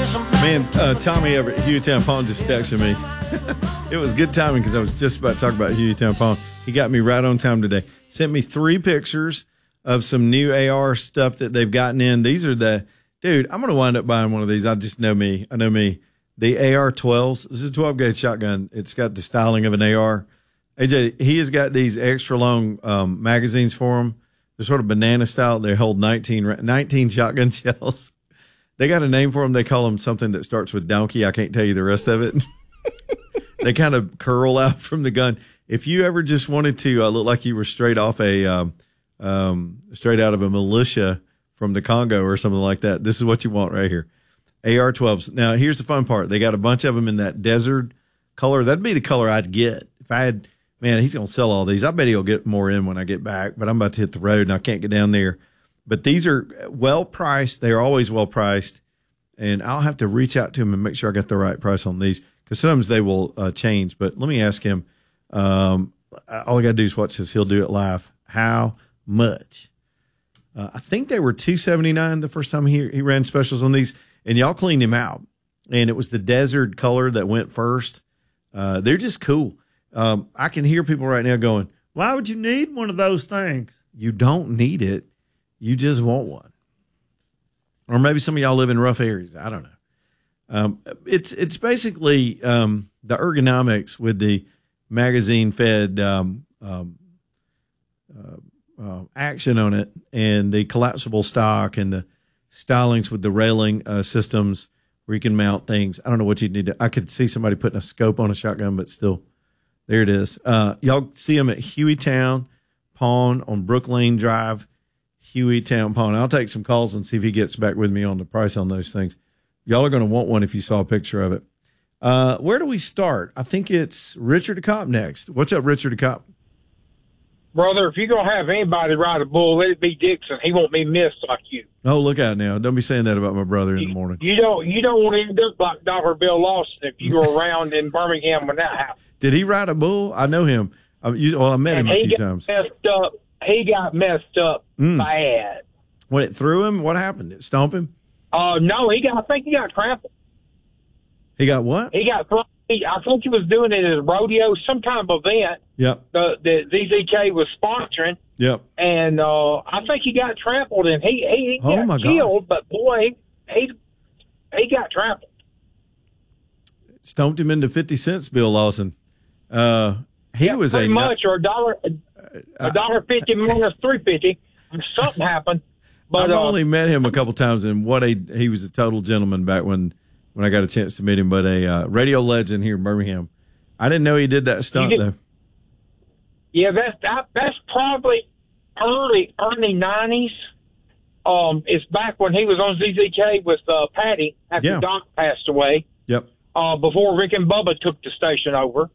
Man, Tommy over at Hueytown Pawn just texted me. It was good timing because I was just about to talk about Hueytown Pawn. He got me right on time today. Sent me 3 pictures of some new AR stuff that they've gotten in. These are dude, I'm going to wind up buying one of these. I just know me. I know me. The AR-12s. This is a 12-gauge shotgun. It's got the styling of an AR. AJ, he has got these extra long magazines for them. They're sort of banana style. They hold 19 shotgun shells. They got a name for them. They call them something that starts with donkey. I can't tell you the rest of it. They kind of curl out from the gun. If you ever just wanted to look like you were straight out of a militia from the Congo or something like that, this is what you want right here. AR-12s. Now, here's the fun part. They got a bunch of them in that desert color. That'd be the color I'd get. If I had, man, he's going to sell all these. I bet he'll get more in when I get back, but I'm about to hit the road and I can't get down there. But these are well priced. They're always well priced. And I'll have to reach out to him and make sure I got the right price on these because sometimes they will change. But let me ask him. All I got to do is watch this. He'll do it live. How much? I think they were $279 the first time he ran specials on these. And y'all cleaned him out. And it was the desert color that went first. They're just cool. I can hear people right now going, why would you need one of those things? You don't need it. You just want one. Or maybe some of y'all live in rough areas. I don't know. It's basically the ergonomics with the magazine-fed action on it and the collapsible stock and the stylings with the railing systems where you can mount things. I don't know what you need to. I could see somebody putting a scope on a shotgun, but still, there it is. Y'all see them at Hueytown Pawn on Brook Lane Drive. Hueytown Pawn. I'll take some calls and see if he gets back with me on the price on those things. Y'all are going to want one if you saw a picture of it. Where do we start? I think it's Richard DeCopp next. What's up, Richard DeCopp? Brother, if you're going to have anybody ride a bull, let it be Dixon. He won't be missed like you. Oh, look out now. Don't be saying that about my brother in the morning. You don't want to end up like Dr. Bill Lawson if you were around in Birmingham when that happened. Did he ride a bull? I know him. I met him a few times. He got messed up bad. When it threw him, what happened? It stomp him? No, I think he got trampled. He got what? He got thrown. I think he was doing it at a rodeo, some kind of event. Yep. The ZZK was sponsoring. Yep. And I think he got trampled, and he got killed. But boy, he got trampled. Stomped him into 50 cents, Bill Lawson. He was pretty much, or $1.50 minus $3.50. Something happened. But I've only met him a couple times, and he was a total gentleman back when I got a chance to meet him. But a radio legend here in Birmingham. I didn't know he did that stunt though. Yeah, that's probably early 90s. It's back when he was on ZZK with Patty after Doc passed away. Yep. Before Rick and Bubba took the station over.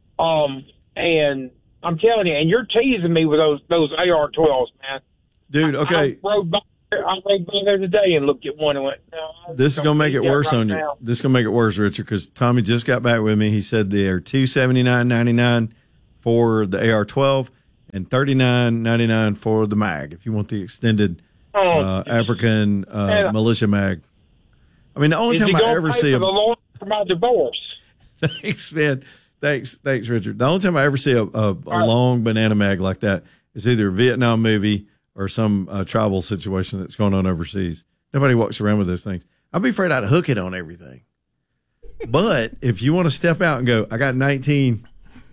And I'm telling you, and you're teasing me with those AR-12s, man. Dude, okay. I rode by there today and looked at one and went, no. This is going to make it worse on you. This is going to make it worse, Richard, because Tommy just got back with me. He said they are $279.99 for the AR-12 and $39.99 for the mag, if you want the extended African militia mag. I mean, the only time I ever see the lawyer for my divorce. Thanks, man. Thanks, Richard. The only time I ever see a long banana mag like that is either a Vietnam movie or some tribal situation that's going on overseas. Nobody walks around with those things. I'd be afraid I'd hook it on everything. But if you want to step out and go, I got 19.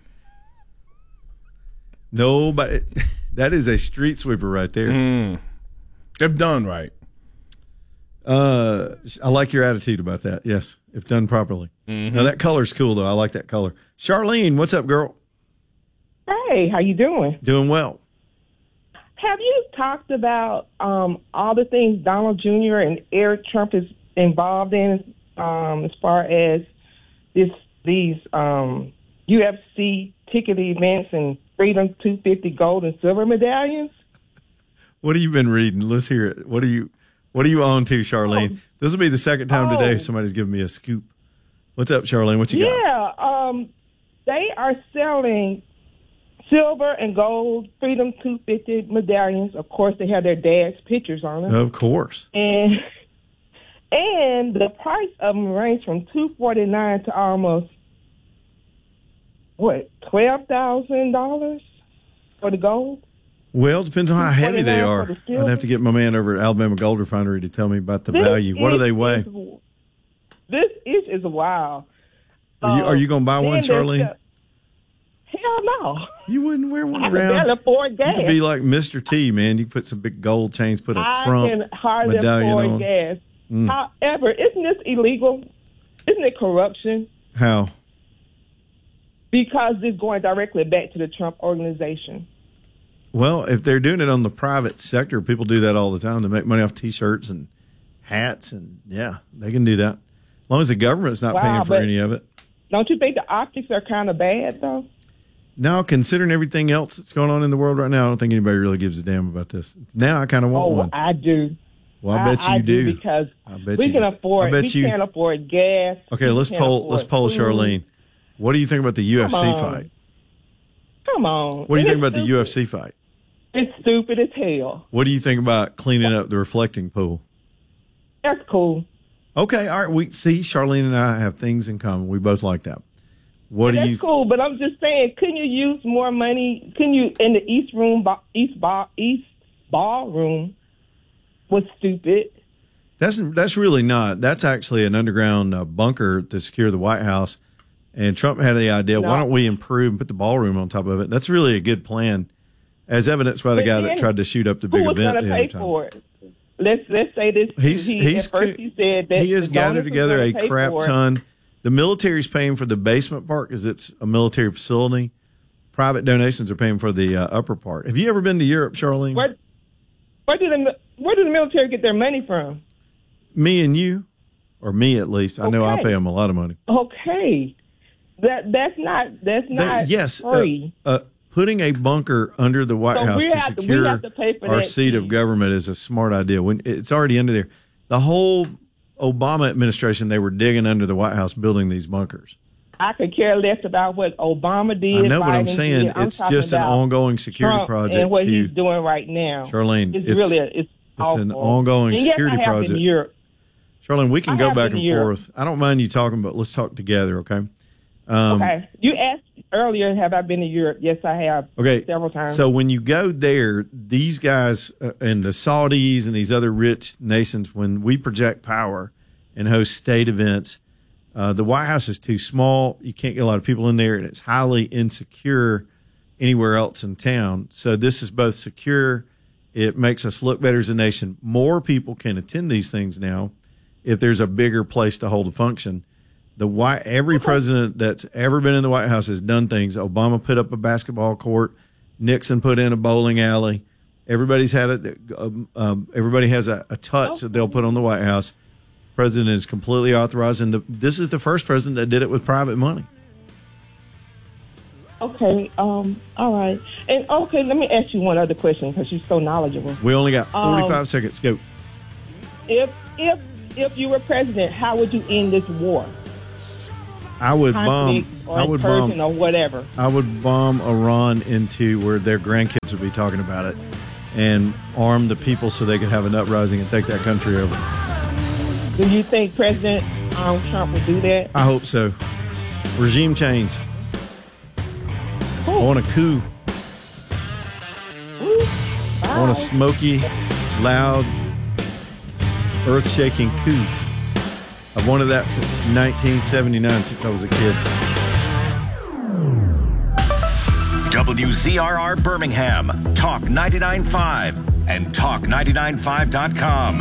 Nobody. That is a street sweeper right there. If done right. I like your attitude about that. Yes, if done properly. Mm-hmm. Now that color's cool though. I like that color. Charlene, what's up, girl? Hey, how you doing? Doing well. Have you talked about all the things Donald Jr. and Eric Trump is involved in as far as these UFC ticket events and Freedom 250 gold and silver medallions? What have you been reading? Let's hear it. What are you on to, Charlene? This will be the second time today somebody's giving me a scoop. What's up, Charlene? What you got? Yeah, they are selling silver and gold Freedom 250 medallions. Of course, they have their dad's pictures on them. Of course. And And the price of them range from $249 to almost $12,000 for the gold. Well, depends on how heavy they are. The I'd have to get my man over at Alabama Gold Refinery to tell me about the value. What do they weigh? This is wild. Are you going to buy one, Charlene? Hell no. You wouldn't wear one I around. can barely afford gas. You could be like Mr. T, man. You could put some big gold chains, put a Trump I can hardly medallion afford on. gas. However, isn't this illegal? Isn't it corruption? How? Because it's going directly back to the Trump organization. Well, if they're doing it on the private sector, people do that all the time. They make money off T-shirts and hats, and yeah, they can do that. As long as the government's not paying for any of it. Don't you think the optics are kind of bad, though? No, considering everything else that's going on in the world right now, I don't think anybody really gives a damn about this. Now I kind of want one. I do. Well, I bet you do. Because we can afford. We can't afford gas. Okay, let's poll Charlene. What do you think about the UFC fight? Come on. What do you think about the UFC fight? It's stupid as hell. What do you think about cleaning up the reflecting pool? That's cool. Okay, all right. We see Charlene and I have things in common. We both like that. That's cool, but I'm just saying, couldn't you use more money? Couldn't you in the East ballroom was stupid. That's really not. That's actually an underground bunker to secure the White House. And Trump had the idea, why don't we improve and put the ballroom on top of it? That's really a good plan, as evidenced by the guy that tried to shoot up the big event. Who was going to pay for it? Let's say this. He said that he has gathered together a crap ton. The military's paying for the basement part because it's a military facility. Private donations are paying for the upper part. Have you ever been to Europe, Charlene? Where do the military get their money from? Me and you, or me at least. I know I pay them a lot of money. Okay, that's not free. Putting a bunker under the White House to secure our seat of government is a smart idea. When it's already under there, the whole Obama administration, they were digging under the White House building these bunkers. I could care less about what Obama did. I know what I'm saying. It's just an ongoing security project. And what he's doing right now, Charlene, it's an ongoing security project. In Europe. Charlene, we can go back and forth. I don't mind you talking, but let's talk together, okay? Okay. You asked earlier, have I been to Europe? Yes, I have. Okay. Several times. So when you go there, these guys and the Saudis and these other rich nations, when we project power and host state events, the White House is too small. You can't get a lot of people in there, and it's highly insecure anywhere else in town. So this is both secure. It makes us look better as a nation. More people can attend these things now if there's a bigger place to hold a function. Every president that's ever been in the White House has done things. Obama put up a basketball court. Nixon put in a bowling alley. Everybody's had it. Everybody has a touch that they'll put on the White House. President is completely authorized, and this is the first president that did it with private money. Okay. All right. And okay, let me ask you one other question because you're so knowledgeable. We only got 45 seconds. Go. If you were president, how would you end this war? I would bomb or whatever. I would bomb Iran into where their grandkids would be talking about it, and arm the people so they could have an uprising and take that country over. Do you think President Trump would do that? I hope so. Regime change. I want a coup. I want a smoky, loud, earth-shaking coup. I've wanted that since 1979, since I was a kid. WZRR Birmingham, Talk 99.5 and Talk995.com.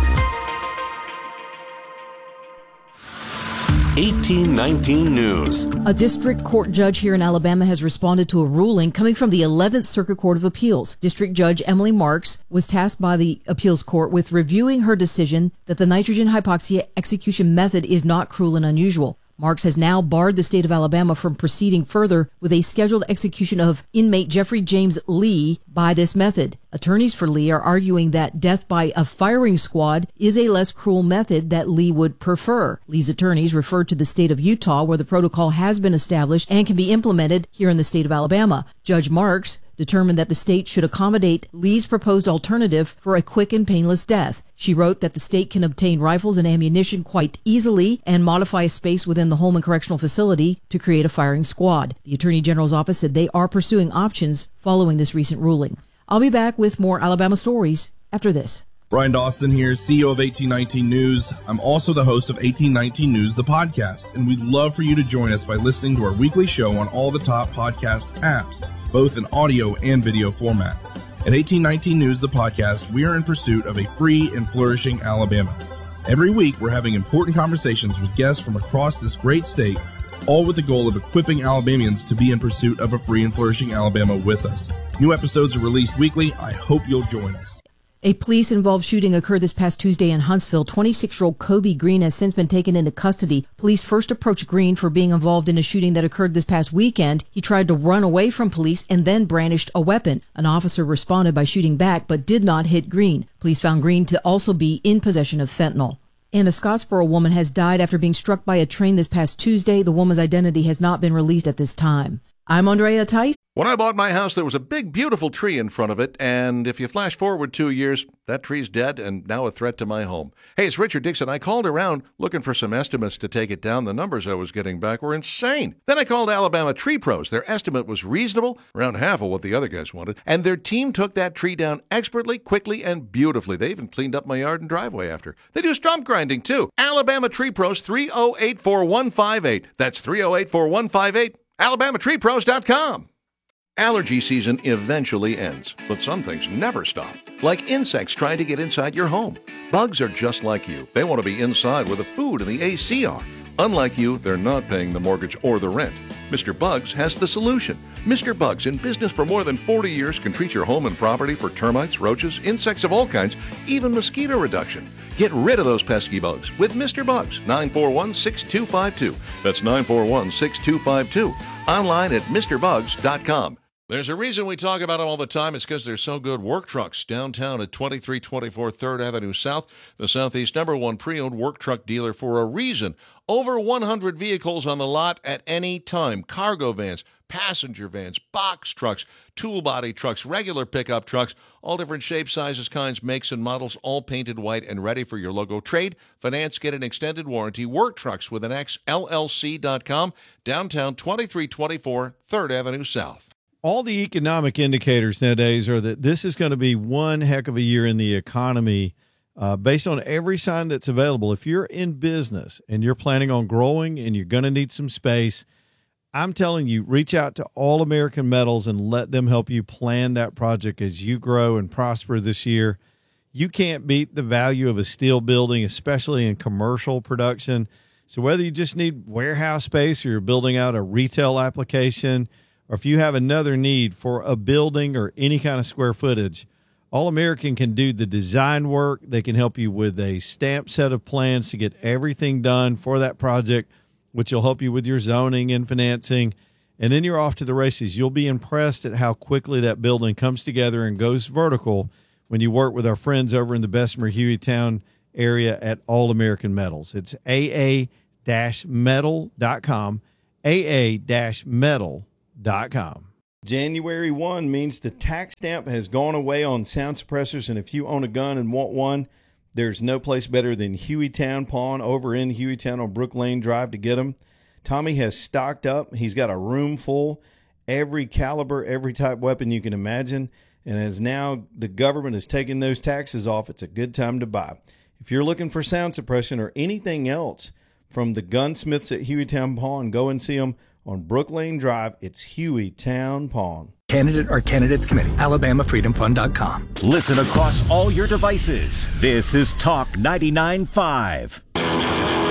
1819 News. A district court judge here in Alabama has responded to a ruling coming from the 11th Circuit Court of Appeals. District Judge Emily Marks was tasked by the appeals court with reviewing her decision that the nitrogen hypoxia execution method is not cruel and unusual. Marks has now barred the state of Alabama from proceeding further with a scheduled execution of inmate Jeffrey James Lee by this method. Attorneys for Lee are arguing that death by a firing squad is a less cruel method that Lee would prefer. Lee's attorneys refer to the state of Utah, where the protocol has been established and can be implemented here in the state of Alabama. Judge Marks determined that the state should accommodate Lee's proposed alternative for a quick and painless death. She wrote that the state can obtain rifles and ammunition quite easily and modify a space within the Holman Correctional Facility to create a firing squad. The Attorney General's office said they are pursuing options following this recent ruling. I'll be back with more Alabama stories after this. Brian Dawson here, CEO of 1819 News. I'm also the host of 1819 News, the podcast, and we'd love for you to join us by listening to our weekly show on all the top podcast apps, both in audio and video format. At 1819 News, the podcast, we are in pursuit of a free and flourishing Alabama. Every week, we're having important conversations with guests from across this great state, all with the goal of equipping Alabamians to be in pursuit of a free and flourishing Alabama with us. New episodes are released weekly. I hope you'll join us. A police-involved shooting occurred this past Tuesday in Huntsville. 26-year-old Kobe Green has since been taken into custody. Police first approached Green for being involved in a shooting that occurred this past weekend. He tried to run away from police and then brandished a weapon. An officer responded by shooting back but did not hit Green. Police found Green to also be in possession of fentanyl. And a Scottsboro woman has died after being struck by a train this past Tuesday. The woman's identity has not been released at this time. I'm Andrea Tice. When I bought my house, there was a big, beautiful tree in front of it, and if you flash forward 2 years, that tree's dead and now a threat to my home. Hey, it's Richard Dixon. I called around looking for some estimates to take it down. The numbers I was getting back were insane. Then I called Alabama Tree Pros. Their estimate was reasonable, around half of what the other guys wanted, and their team took that tree down expertly, quickly, and beautifully. They even cleaned up my yard and driveway after. They do stump grinding, too. Alabama Tree Pros, 308-4158. That's 308-4158. AlabamaTreePros.com. Allergy season eventually ends, but some things never stop. Like insects trying to get inside your home. Bugs are just like you. They want to be inside where the food and the AC are. Unlike you, they're not paying the mortgage or the rent. Mr. Bugs has the solution. Mr. Bugs, in business for more than 40 years, can treat your home and property for termites, roaches, insects of all kinds, even mosquito reduction. Get rid of those pesky bugs with Mr. Bugs, 941-6252. That's 941-6252. Online at MrBugs.com. There's a reason we talk about them all the time. It's because they're so good. Work Trucks, downtown at 2324 3rd Avenue South, the Southeast #1 pre-owned work truck dealer for a reason. Over 100 vehicles on the lot at any time. Cargo vans, passenger vans, box trucks, tool body trucks, regular pickup trucks, all different shapes, sizes, kinds, makes, and models, all painted white and ready for your logo. Trade, finance, get an extended warranty. Work Trucks with an X, LLC.com, downtown 2324 3rd Avenue South. All the economic indicators nowadays are that this is going to be one heck of a year in the economy based on every sign that's available. If you're in business and you're planning on growing and you're going to need some space, I'm telling you, reach out to All American Metals and let them help you plan that project as you grow and prosper this year. You can't beat the value of a steel building, especially in commercial production. So whether you just need warehouse space or you're building out a retail application, or if you have another need for a building or any kind of square footage, All American can do the design work. They can help you with a stamped set of plans to get everything done for that project, which will help you with your zoning and financing. And then you're off to the races. You'll be impressed at how quickly that building comes together and goes vertical when you work with our friends over in the Bessemer Hueytown area at All American Metals. It's aa-metal.com, aa-metal.com. January 1 means the tax stamp has gone away on sound suppressors, and if you own a gun and want one, there's no place better than Hueytown Pawn over in Hueytown on Brook Lane Drive to get them. Tommy has stocked up. He's got a room full, every caliber, every type weapon you can imagine, and as now the government is taking those taxes off, it's a good time to buy. If you're looking for sound suppression or anything else from the gunsmiths at Hueytown Pawn, go and see them on Brook Lane Drive. It's Hueytown Pawn. Candidate or Candidates Committee, AlabamaFreedomFund.com. Listen across all your devices. This is Talk 99.5.